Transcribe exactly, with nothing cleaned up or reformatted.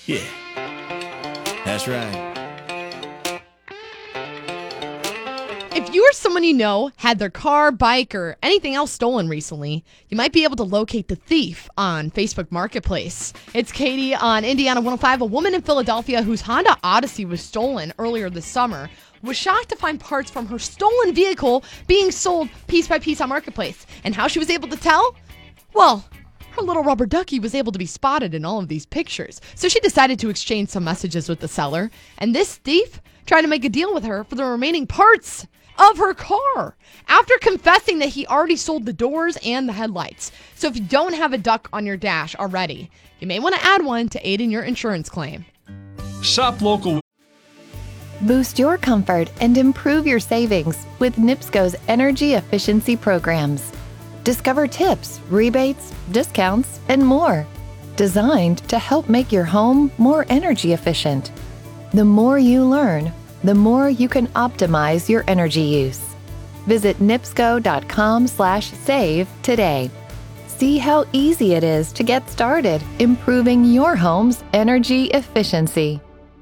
Yeah, that's right. If you or someone you know had their car, bike, or anything else stolen recently, you might be able to locate the thief on Facebook Marketplace. It's Katie on Indiana one oh five. A woman in Philadelphia whose Honda Odyssey was stolen earlier this summer was shocked to find parts from her stolen vehicle being sold piece by piece on Marketplace. And how she was able to tell? Well, her little rubber ducky was able to be spotted in all of these pictures. So she decided to exchange some messages with the seller. And this thief tried to make a deal with her for the remaining parts of her car after confessing that he already sold the doors and the headlights. So if you don't have a duck on your dash already, you may want to add one to aid in your insurance claim. Shop local. Boost your comfort and improve your savings with NIPSCO's energy efficiency programs. Discover tips, rebates, discounts, and more, designed to help make your home more energy efficient. The more you learn, the more you can optimize your energy use. Visit nipsco.com slash save today. See how easy it is to get started improving your home's energy efficiency.